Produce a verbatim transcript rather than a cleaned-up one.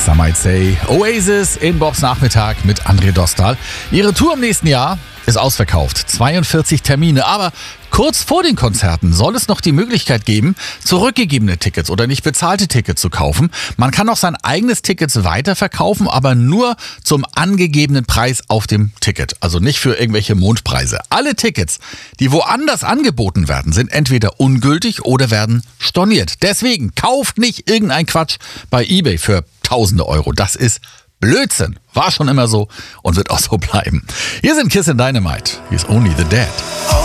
Some might say Oasis in Bobs Nachmittag mit André Dostal. Ihre Tour im nächsten Jahr ist ausverkauft. zweiundvierzig Termine, aber kurz vor den Konzerten soll es noch die Möglichkeit geben, zurückgegebene Tickets oder nicht bezahlte Tickets zu kaufen. Man kann auch sein eigenes Ticket weiterverkaufen, aber nur zum angegebenen Preis auf dem Ticket. Also nicht für irgendwelche Mondpreise. Alle Tickets, die woanders angeboten werden, sind entweder ungültig oder werden storniert. Deswegen kauft nicht irgendein Quatsch bei eBay für tausende Euro. Das ist Blödsinn. War schon immer so und wird auch so bleiben. Hier sind Kiss and Dynamite. He's only the dead.